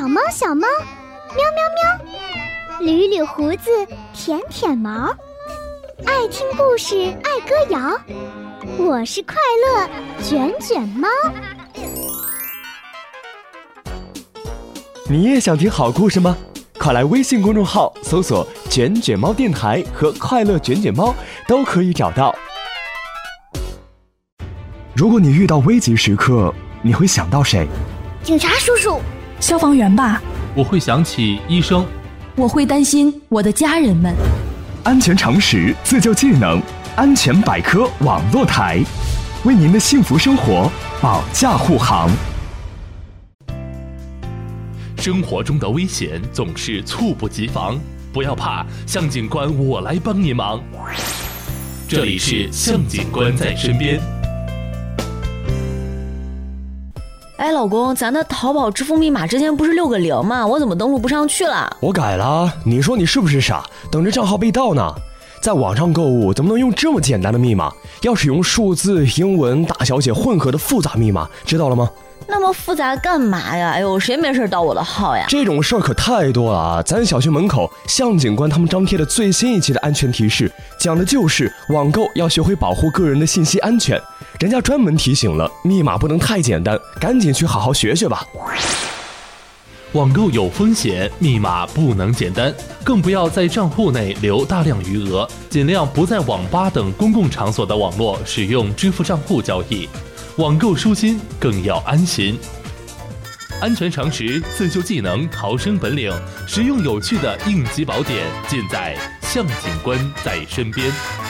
猫小猫，喵喵喵，捋捋胡子，舔舔毛，爱听故事，爱歌谣，我是快乐卷卷猫。 你也想听好故事吗？快来微信公众号搜索卷卷猫电台和快乐卷卷猫，都可以找到。如果你遇到危急时刻，你会想到谁？ 警察叔叔， 消防员吧。 我会想起医生。 我会担心我的家人们。 安全常识，自救技能，安全百科网络台，为您的幸福生活保驾护航。 生活中的危险总是猝不及防，不要怕，向警官我来帮你忙。这里是向警官在身边。 哎，老公，咱的淘宝支付密码之前不是6个0吗？我怎么登录不上去了？ 我改了，你说你是不是傻？等着账号被盗呢？在网上购物怎么能用这么简单的密码？要使用数字、英文、大小写混合的复杂密码，知道了吗？ 那么复杂干嘛呀？哎呦，谁没事盗我的号呀？ 这种事儿可太多了啊！咱小区门口向警官他们张贴的最新一期的安全提示，讲的就是网购要学会保护个人的信息安全。人家专门提醒了，密码不能太简单，赶紧去好好学学吧。 网购有风险，密码不能简单，更不要在账户内留大量余额，尽量不在网吧等公共场所的网络使用支付账户交易。网购舒心，更要安心。安全常识、自救技能、逃生本领，实用有趣的应急宝典，尽在向警官在身边。